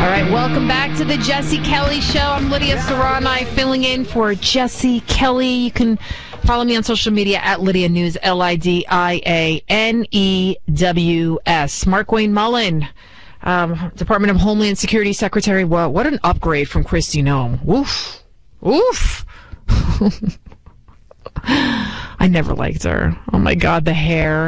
All right, welcome back to the Jesse Kelly Show. I'm Lydia Serrani, filling in for Jesse Kelly. You can follow me on social media at Lydia News, LIDIANEWS. Mark Wayne Mullen, Department of Homeland Security Secretary. Well, what an upgrade from Kristi Noem. Oof. Oof. I never liked her. Oh, my God, the hair.